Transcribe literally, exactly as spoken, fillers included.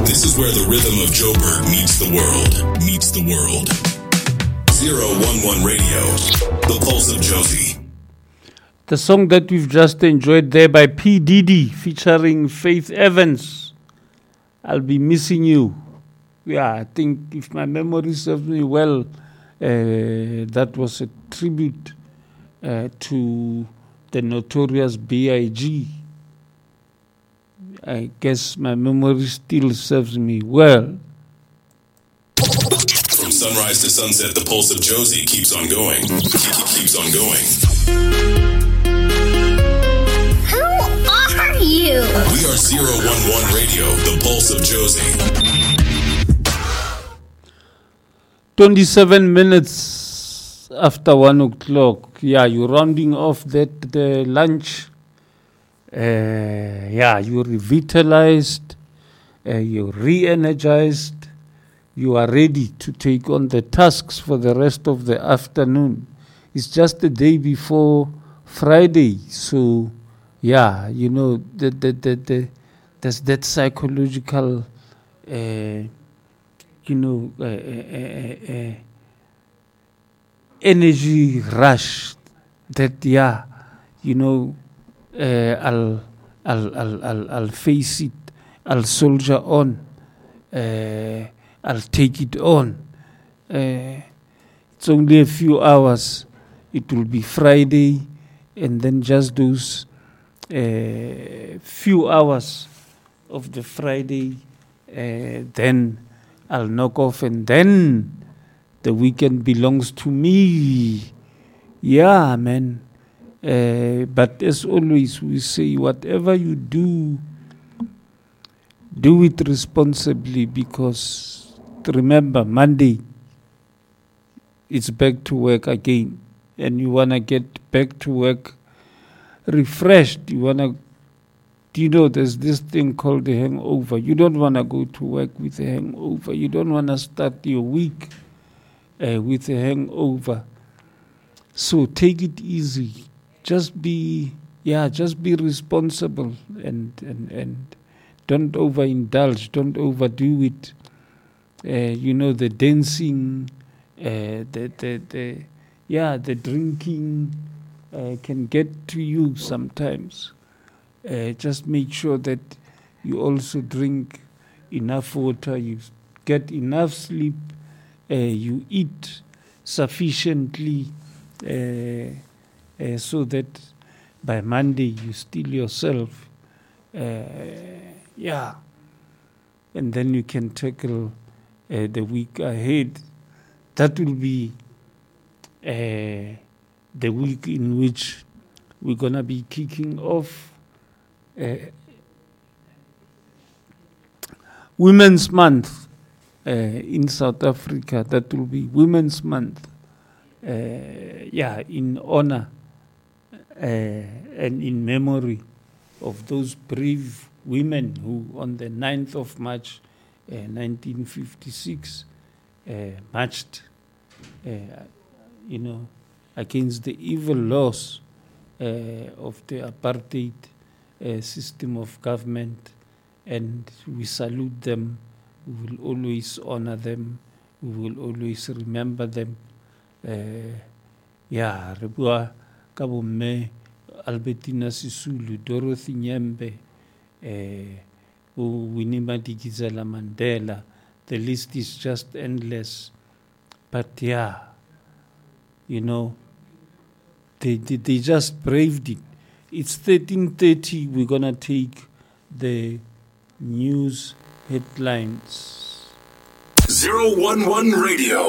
This is where the rhythm of Joburg meets the world. Meets the world. zero one one Radio, the pulse of Josie. The song that we've just enjoyed there by P. Diddy featuring Faith Evans, I'll Be Missing You. Yeah, I think if my memory serves me well, uh, that was a tribute uh, to the notorious B I G. I guess my memory still serves me well. From sunrise to sunset, the pulse of Josie keeps on going. Keeps on going. Who are you? We are zero one one Radio, the pulse of Josie. twenty-seven minutes after one o'clock. Yeah, you're rounding off that the lunch. Uh, yeah, you're revitalized. Uh, you're re-energized. You are ready to take on the tasks for the rest of the afternoon. It's just the day before Friday, so yeah, you know, the, the, the, the, there's that psychological, uh, you know, uh, uh, uh, uh, energy rush that, yeah, you know, uh, I'll, I'll, I'll, I'll, I'll face it, I'll soldier on. Uh, I'll take it on. Uh, it's only a few hours. It will be Friday, and then just those uh, few hours of the Friday, uh, then I'll knock off, and then the weekend belongs to me. Yeah, man. Uh, but as always, we say, whatever you do, do it responsibly, because remember, Monday, it's back to work again. And you want to get back to work refreshed. You want to, you know, there's this thing called the hangover. You don't want to go to work with a hangover. You don't want to start your week uh, with a hangover. So take it easy. Just be, yeah, just be responsible and, and, and don't overindulge. Don't overdo it. Uh, you know, the dancing, uh, the, the, the, yeah, the drinking uh, can get to you sometimes. Uh, just make sure that you also drink enough water, you get enough sleep, uh, you eat sufficiently, uh, uh, so that by Monday you still yourself. Uh, yeah. And then you can tackle Uh, the week ahead. That will be uh, the week in which we're going to be kicking off uh, Women's Month uh, in South Africa. That will be Women's Month. Uh, yeah, in honor uh, and in memory of those brave women who on the ninth of March Uh, nineteen fifty-six, uh, marched, uh, you know, against the evil laws uh, of the apartheid uh, system of government, and we salute them. We will always honor them. We will always remember them. Uh, yeah, re bua ka bomme Albertina Sisulu, Dorothy Nyembe, uh, Winnie Madikizela Mandela. The list is just endless. But yeah, you know, they, they, they just braved it. It's thirteen thirty. We're going to take the news headlines. zero one one Radio.